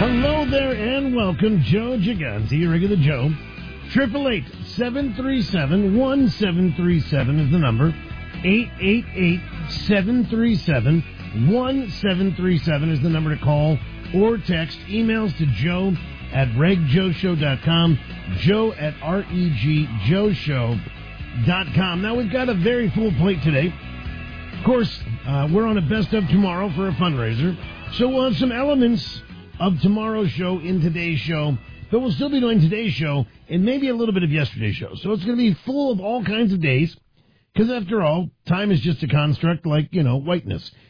Hello there and welcome, Joe Gigante, your regular Joe. 888-737-1737 is the number. 888-737-1737 is the number to call or text. Emails to Joe at regjoeshow.com, Joe at regjoeshow.com. Now, we've got a very full plate today. Of course, we're on a best of tomorrow for a fundraiser, so we'll have some elements of tomorrow's show in today's show, but we'll still be doing today's show and maybe a little bit of yesterday's show. So it's going to be full of all kinds of days, because after all, time is just a construct like, whiteness.